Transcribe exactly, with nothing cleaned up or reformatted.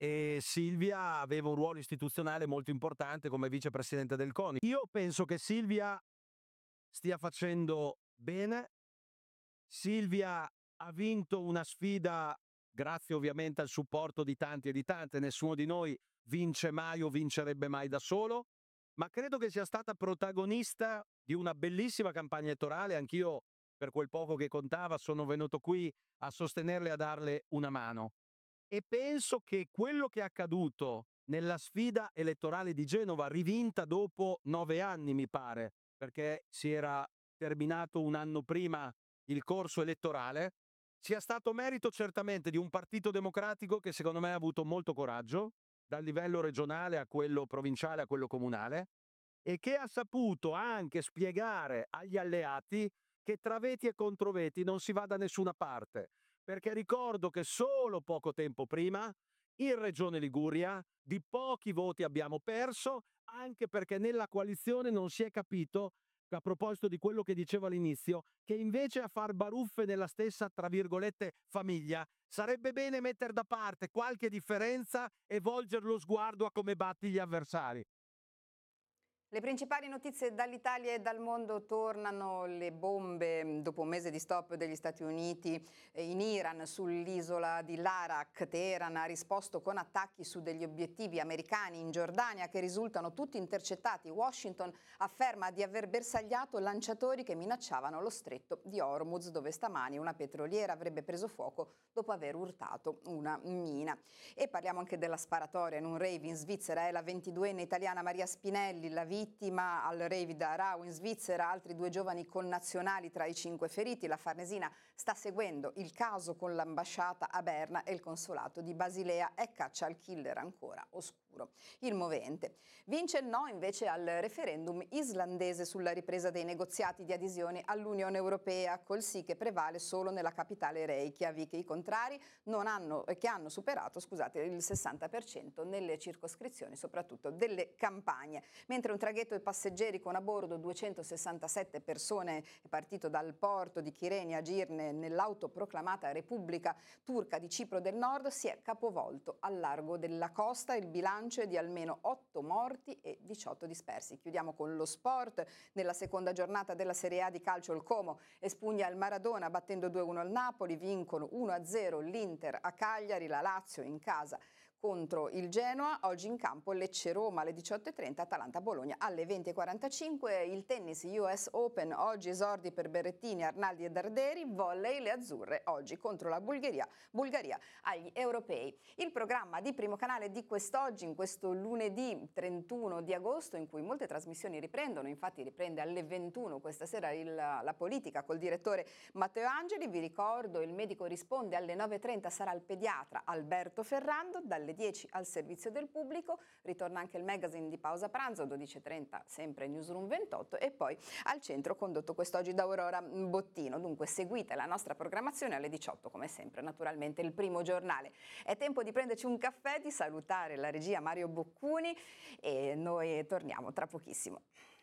e Silvia aveva un ruolo istituzionale molto importante come vicepresidente del CONI. Io penso che Silvia stia facendo bene. Silvia ha vinto una sfida grazie ovviamente al supporto di tanti e di tante, nessuno di noi vince mai o vincerebbe mai da solo, ma credo che sia stata protagonista di una bellissima campagna elettorale. Anch'io, per quel poco che contava, sono venuto qui a sostenerle e a darle una mano. E penso che quello che è accaduto nella sfida elettorale di Genova, rivinta dopo nove anni mi pare, perché si era terminato un anno prima il corso elettorale, sia stato merito certamente di un partito democratico che secondo me ha avuto molto coraggio, dal livello regionale a quello provinciale a quello comunale, e che ha saputo anche spiegare agli alleati che tra veti e controveti non si va da nessuna parte, perché ricordo che solo poco tempo prima in Regione Liguria di pochi voti abbiamo perso, anche perché nella coalizione non si è capito, a proposito di quello che dicevo all'inizio, che invece a far baruffe nella stessa, tra virgolette, famiglia, sarebbe bene mettere da parte qualche differenza e volgere lo sguardo a come batti gli avversari. Le principali notizie dall'Italia e dal mondo: tornano le bombe dopo un mese di stop degli Stati Uniti in Iran sull'isola di Larak. Teheran ha risposto con attacchi su degli obiettivi americani in Giordania che risultano tutti intercettati. Washington afferma di aver bersagliato lanciatori che minacciavano lo stretto di Hormuz, dove stamani una petroliera avrebbe preso fuoco dopo aver urtato una mina. E parliamo anche della sparatoria in un rave in Svizzera. È la ventiduenne italiana Maria Spinelli la vittima al rave da Arau in Svizzera, altri due giovani connazionali tra i cinque feriti. La Farnesina sta seguendo il caso con l'ambasciata a Berna e il consolato di Basilea e caccia al killer ancora oscuro. Il movente vince il no invece al referendum islandese sulla ripresa dei negoziati di adesione all'Unione Europea, col sì che prevale solo nella capitale Reykjavik. I contrari non hanno, che hanno superato scusate, il sessanta per cento nelle circoscrizioni, soprattutto delle campagne. Mentre un traghetto e passeggeri con a bordo duecentosessantasette persone è partito dal porto di Kyrenia a Girne nell'autoproclamata Repubblica Turca di Cipro del Nord si è capovolto al largo della costa. Il bilancio è di almeno otto morti e diciotto dispersi. Chiudiamo con lo sport. Nella seconda giornata della Serie A di calcio il Como espugna il Maradona battendo due a uno al Napoli, vincono uno a zero l'Inter a Cagliari, la Lazio in casa contro il Genoa. Oggi in campo Lecce-Roma alle diciotto e trenta, Atalanta-Bologna alle venti e quarantacinque. Il tennis U S Open, oggi esordi per Berrettini, Arnaldi e Darderi. Volley, le azzurre oggi contro la Bulgaria, Bulgaria agli europei. Il programma di Primo Canale di quest'oggi, in questo lunedì trentuno di agosto, in cui molte trasmissioni riprendono, infatti riprende alle ventuno questa sera il, la politica col direttore Matteo Angeli. Vi ricordo, il medico risponde alle nove e trenta, sarà il pediatra Alberto Ferrando, dalle dieci al servizio del pubblico. Ritorna anche il magazine di pausa pranzo, dodici e trenta sempre Newsroom ventotto, e poi al centro condotto quest'oggi da Aurora Bottino. Dunque seguite la nostra programmazione alle diciotto, come sempre naturalmente il primo giornale. È tempo di prenderci un caffè, di salutare la regia Mario Boccuni e noi torniamo tra pochissimo.